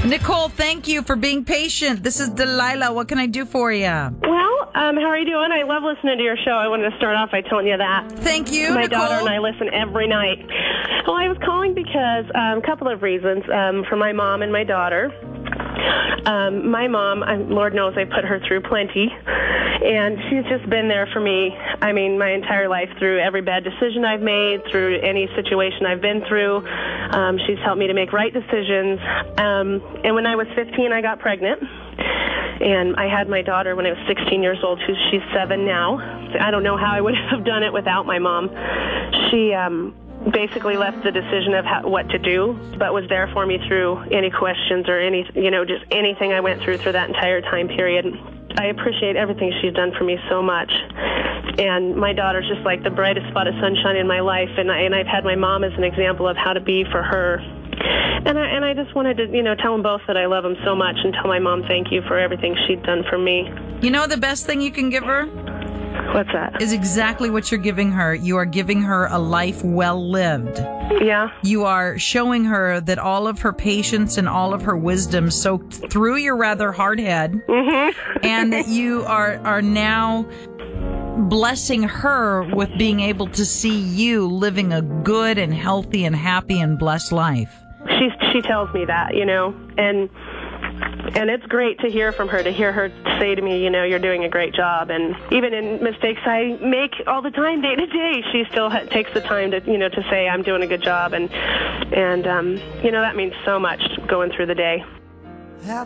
Nicole, thank you for being patient. This is Delilah. What can I do for you? Well, how are you doing? I love listening to your show. I wanted to start off by telling you that. Thank you, My Nicole. daughter and I listen every night. Well, I was calling because a couple of reasons. For my mom and my daughter. My mom, Lord knows I put her through plenty, and she's just been there for me, my entire life, through every bad decision I've made, through any situation I've been through. She's helped me to make right decisions. And when I was 15, I got pregnant, and I had my daughter when I was 16 years old. She's 7 now. I don't know how I would have done it without my mom. She basically left the decision of what to do, but was there for me through any questions or just anything I went through that entire time period. I appreciate everything she's done for me so much. And my daughter's just like the brightest spot of sunshine in my life, and I've had my mom as an example of how to be for her. And I just wanted to, tell them both that I love them so much, and tell my mom thank you for everything she'd done for me. You know the best thing you can give her? What's that? Is exactly what you're giving her. You are giving her a life well lived. Yeah. You are showing her that all of her patience and all of her wisdom soaked through your rather hard head, and that you are now blessing her with being able to see you living a good and healthy and happy and blessed life. She tells me that, and it's great to hear from her, to hear her say to me, you're doing a great job. And even in mistakes I make all the time, day to day, she still takes the time to, to say I'm doing a good job. And that means so much going through the day.